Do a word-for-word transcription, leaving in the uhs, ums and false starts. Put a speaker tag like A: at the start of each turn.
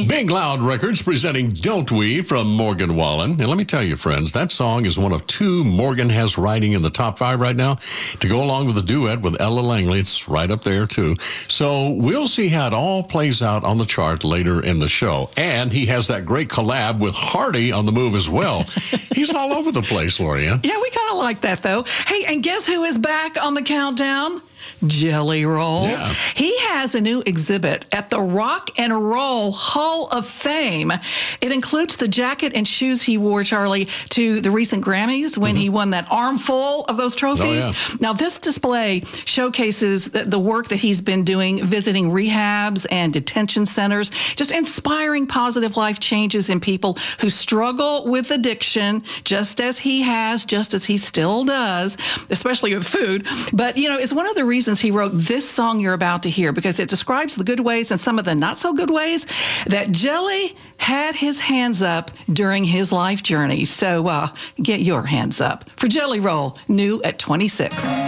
A: Molly.
B: Big Loud Records presenting Don't We from Morgan Wallen. And let me tell you, friends, that song is one of two Morgan has writing in the top five right now to go along with a duet with Ella Langley. It's right up there, too. So we'll see how it all plays out on the chart later in the show. And he has that great collab with Hardy on the move as well. He's all over the place, Lorianne.
A: Yeah, we kind of like that, though. Hey, and guess who is back on the countdown? Jelly Roll.
B: Yeah.
A: He has a new exhibit at the Rock and Roll Hall of Fame. It includes the jacket and shoes he wore, Charlie, to the recent Grammys when mm-hmm. he won that armful of those trophies.
B: Oh, yeah.
A: Now, this display showcases the, the work that he's been doing, visiting rehabs and detention centers, just inspiring positive life changes in people who struggle with addiction, just as he has, just as he still does, especially with food. But, you know, it's one of the reasons he wrote this song you're about to hear, because it describes the good ways and some of the not so good ways that Jelly had his hands up during his life journey. So uh, get your hands up for Jelly Roll, new at twenty-six.